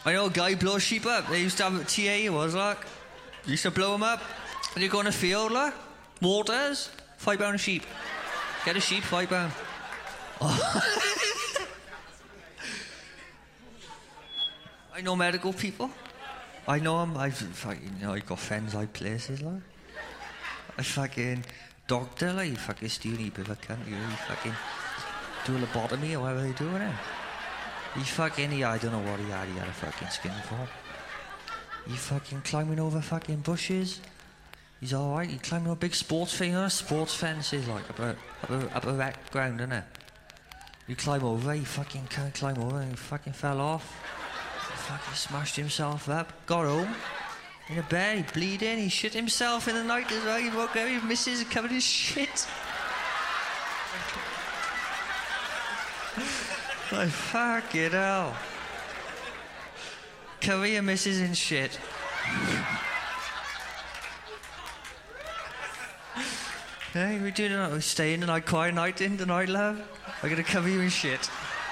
I know a guy blows sheep up. They used to have a TA, it was like. Used to blow them up. And you go in the field, like. Waters, £5 a sheep. Get a sheep, £5. Oh. I know medical people. I know them. I got friends like places, like. I fucking doctor, like, you fucking steal a bit of a cunt, you fucking do a lobotomy or whatever they do with him. I don't know what he had a fucking skin for. He fucking climbing over fucking bushes. He's alright, he climbing over big sports fences, like, up a wet ground, innit? You climb over, he fucking can't climb over, and he fucking fell off. He fucking smashed himself up, got home. In a bed, he bleeding, he shit himself in the night as well. He woke up, his missus covered his shit. Like, fucking hell. Cover your missus in shit. Hey, we're staying tonight, quiet night in tonight, love. I'm gonna cover you in shit.